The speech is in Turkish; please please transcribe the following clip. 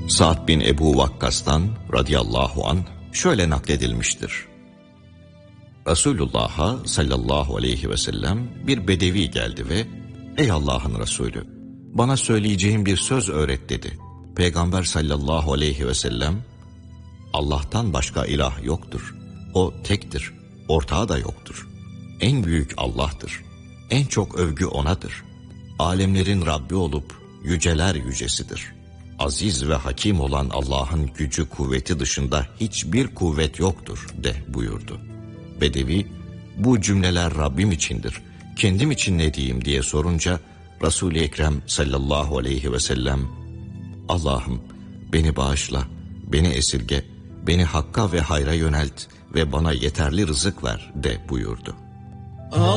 Sa'd bin Ebu Vakkas'tan radıyallahu anh şöyle nakledilmiştir. Resulullah'a sallallahu aleyhi ve sellem bir bedevi geldi ve "Ey Allah'ın Resulü, bana söyleyeceğin bir söz öğret" dedi. Peygamber sallallahu aleyhi ve sellem, "Allah'tan başka ilah yoktur. O tektir, ortağı da yoktur. En büyük Allah'tır. En çok övgü O'nadır. Alemlerin Rabbi olup yüceler yücesidir. Aziz ve hakim olan Allah'ın gücü kuvveti dışında hiçbir kuvvet yoktur" de buyurdu. Bedevi, "Bu cümleler Rabbim içindir, kendim için ne diyeyim?" diye sorunca Resul-i Ekrem sallallahu aleyhi ve sellem, "Allah'ım beni bağışla, beni esirge, beni hakka ve hayra yönelt ve bana yeterli rızık ver" de buyurdu.